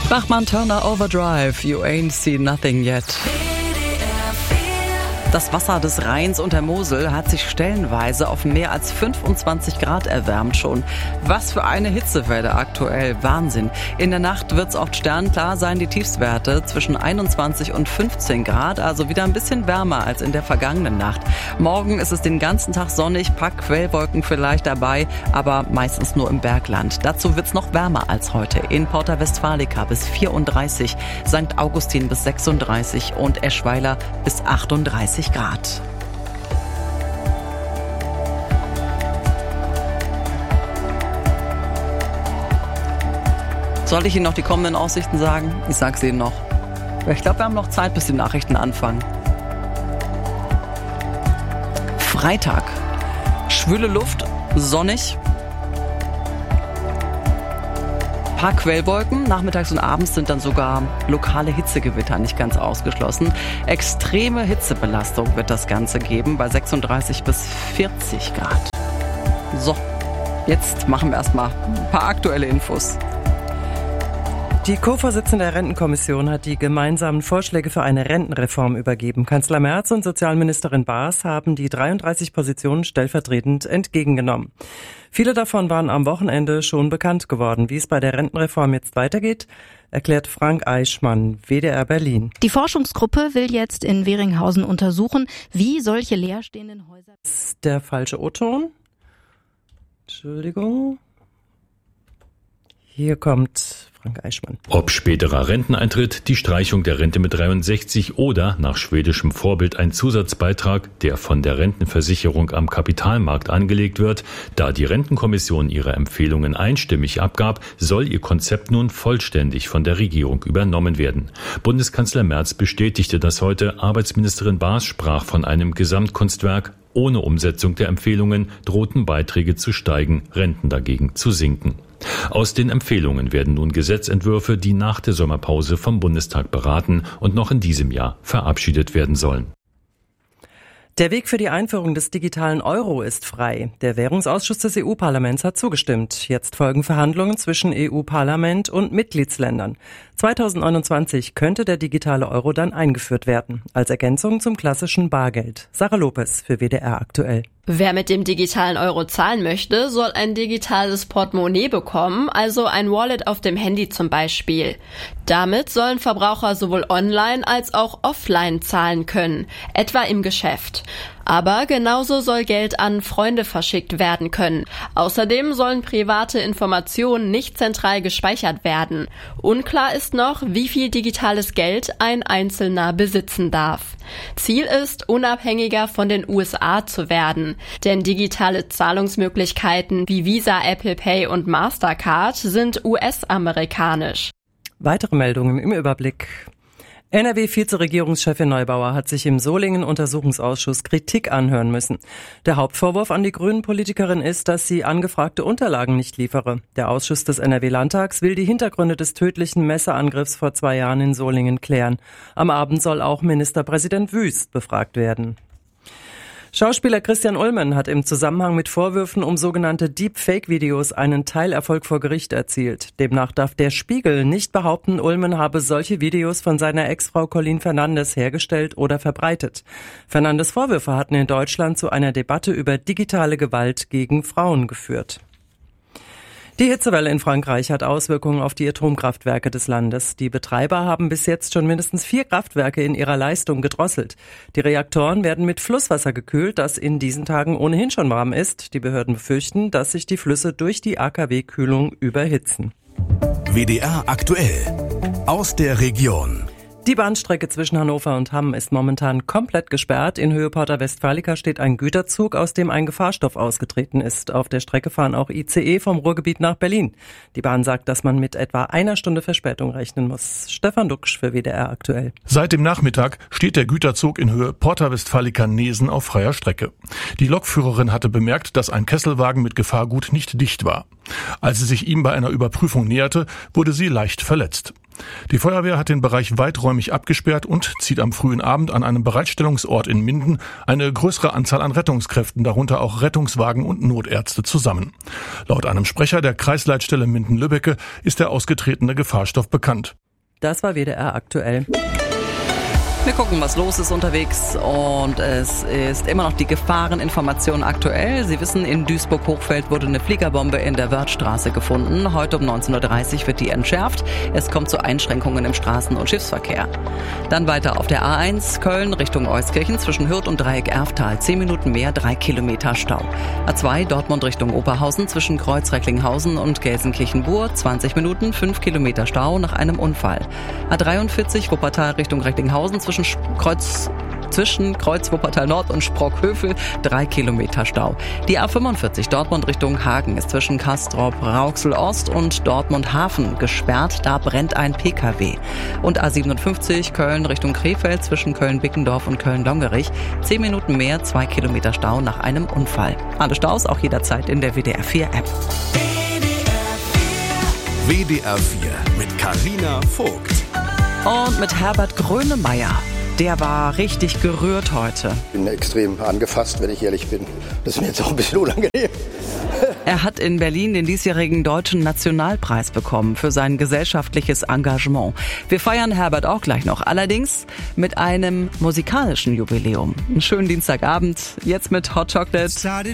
Bachmann-Turner Overdrive, You Ain't Seen Nothing Yet. Das Wasser des Rheins und der Mosel hat sich stellenweise auf mehr als 25 Grad erwärmt schon. Was für eine Hitzewelle aktuell. Wahnsinn. In der Nacht wird es oft sternklar sein, die Tiefstwerte zwischen 21 und 15 Grad, also wieder ein bisschen wärmer als in der vergangenen Nacht. Morgen ist es den ganzen Tag sonnig, paar Quellwolken vielleicht dabei, aber meistens nur im Bergland. Dazu wird es noch wärmer als heute. In Porta Westfalica bis 34, St. Augustin bis 36 und Eschweiler bis 38 Grad. Soll ich Ihnen noch die kommenden Aussichten sagen? Ich sage sie Ihnen noch. Ich glaube, wir haben noch Zeit, bis die Nachrichten anfangen. Freitag. Schwüle Luft, sonnig. Paar Quellwolken, nachmittags und abends sind dann sogar lokale Hitzegewitter nicht ganz ausgeschlossen. Extreme Hitzebelastung wird das Ganze geben bei 36 bis 40 Grad. So, jetzt machen wir erstmal ein paar aktuelle Infos. Die Co-Vorsitzende der Rentenkommission hat die gemeinsamen Vorschläge für eine Rentenreform übergeben. Kanzler Merz und Sozialministerin Baas haben die 33 Positionen stellvertretend entgegengenommen. Viele davon waren am Wochenende schon bekannt geworden. Wie es bei der Rentenreform jetzt weitergeht, erklärt Frank Eichmann, WDR Berlin. Die Forschungsgruppe will jetzt in Weringhausen untersuchen, wie solche leerstehenden Häuser... Das ist der falsche O-Ton. Entschuldigung. Hier kommt Frank Eichmann. Ob späterer Renteneintritt, die Streichung der Rente mit 63 oder nach schwedischem Vorbild ein Zusatzbeitrag, der von der Rentenversicherung am Kapitalmarkt angelegt wird, da die Rentenkommission ihre Empfehlungen einstimmig abgab, soll ihr Konzept nun vollständig von der Regierung übernommen werden. Bundeskanzler Merz bestätigte das heute, Arbeitsministerin Baas sprach von einem Gesamtkunstwerk. Ohne Umsetzung der Empfehlungen drohten Beiträge zu steigen, Renten dagegen zu sinken. Aus den Empfehlungen werden nun Gesetzentwürfe, die nach der Sommerpause vom Bundestag beraten und noch in diesem Jahr verabschiedet werden sollen. Der Weg für die Einführung des digitalen Euro ist frei. Der Währungsausschuss des EU-Parlaments hat zugestimmt. Jetzt folgen Verhandlungen zwischen EU-Parlament und Mitgliedsländern. 2029 könnte der digitale Euro dann eingeführt werden, als Ergänzung zum klassischen Bargeld. Sarah Lopez für WDR aktuell. Wer mit dem digitalen Euro zahlen möchte, soll ein digitales Portemonnaie bekommen, also ein Wallet auf dem Handy zum Beispiel. Damit sollen Verbraucher sowohl online als auch offline zahlen können, etwa im Geschäft. Aber genauso soll Geld an Freunde verschickt werden können. Außerdem sollen private Informationen nicht zentral gespeichert werden. Unklar ist noch, wie viel digitales Geld ein Einzelner besitzen darf. Ziel ist, unabhängiger von den USA zu werden. Denn digitale Zahlungsmöglichkeiten wie Visa, Apple Pay und Mastercard sind US-amerikanisch. Weitere Meldungen im Überblick. NRW-Vizeregierungschefin Neubauer hat sich im Solingen-Untersuchungsausschuss Kritik anhören müssen. Der Hauptvorwurf an die Grünen-Politikerin ist, dass sie angefragte Unterlagen nicht liefere. Der Ausschuss des NRW-Landtags will die Hintergründe des tödlichen Messerangriffs vor 2 Jahren in Solingen klären. Am Abend soll auch Ministerpräsident Wüst befragt werden. Schauspieler Christian Ulmen hat im Zusammenhang mit Vorwürfen um sogenannte Deepfake-Videos einen Teilerfolg vor Gericht erzielt. Demnach darf der Spiegel nicht behaupten, Ulmen habe solche Videos von seiner Ex-Frau Colleen Fernandes hergestellt oder verbreitet. Fernandes Vorwürfe hatten in Deutschland zu einer Debatte über digitale Gewalt gegen Frauen geführt. Die Hitzewelle in Frankreich hat Auswirkungen auf die Atomkraftwerke des Landes. Die Betreiber haben bis jetzt schon mindestens 4 Kraftwerke in ihrer Leistung gedrosselt. Die Reaktoren werden mit Flusswasser gekühlt, das in diesen Tagen ohnehin schon warm ist. Die Behörden befürchten, dass sich die Flüsse durch die AKW-Kühlung überhitzen. WDR aktuell. Aus der Region. Die Bahnstrecke zwischen Hannover und Hamm ist momentan komplett gesperrt. In Höhe Porta Westfalica steht ein Güterzug, aus dem ein Gefahrstoff ausgetreten ist. Auf der Strecke fahren auch ICE vom Ruhrgebiet nach Berlin. Die Bahn sagt, dass man mit etwa 1 Stunde Verspätung rechnen muss. Stefan Duxch für WDR aktuell. Seit dem Nachmittag steht der Güterzug in Höhe Porta Westfalica-Nesen auf freier Strecke. Die Lokführerin hatte bemerkt, dass ein Kesselwagen mit Gefahrgut nicht dicht war. Als sie sich ihm bei einer Überprüfung näherte, wurde sie leicht verletzt. Die Feuerwehr hat den Bereich weiträumig abgesperrt und zieht am frühen Abend an einem Bereitstellungsort in Minden eine größere Anzahl an Rettungskräften, darunter auch Rettungswagen und Notärzte, zusammen. Laut einem Sprecher der Kreisleitstelle Minden-Lübbecke ist der ausgetretene Gefahrstoff bekannt. Das war WDR aktuell. Wir gucken, was los ist unterwegs, und es ist immer noch die Gefahreninformation aktuell. Sie wissen, in Duisburg-Hochfeld wurde eine Fliegerbombe in der Wörthstraße gefunden. Heute um 19.30 Uhr wird die entschärft. Es kommt zu Einschränkungen im Straßen- und Schiffsverkehr. Dann weiter auf der A1 Köln Richtung Euskirchen zwischen Hürth und Dreieck Erftal. 10 Minuten mehr, 3 Kilometer Stau. A2 Dortmund Richtung Oberhausen zwischen Kreuz Recklinghausen und Gelsenkirchen-Buhr. 20 Minuten, 5 Kilometer Stau nach einem Unfall. A43 Wuppertal Richtung Recklinghausen zwischen Kreuz Wuppertal Nord und Sprockhövel 3 Kilometer Stau. Die A45 Dortmund Richtung Hagen ist zwischen Castrop Rauxel Ost und Dortmund Hafen gesperrt. Da brennt ein PKW. Und A57 Köln Richtung Krefeld zwischen Köln-Bickendorf und Köln-Longerich 10 Minuten mehr, 2 Kilometer Stau nach einem Unfall. Alle Staus auch jederzeit in der WDR 4 App. WDR 4 mit Carina Vogt. Und mit Herbert Grönemeyer. Der war richtig gerührt heute. Ich bin extrem angefasst, wenn ich ehrlich bin. Das ist mir jetzt auch ein bisschen unangenehm. Er hat in Berlin den diesjährigen Deutschen Nationalpreis bekommen für sein gesellschaftliches Engagement. Wir feiern Herbert auch gleich noch, allerdings mit einem musikalischen Jubiläum. Einen schönen Dienstagabend, jetzt mit Hot Chocolate.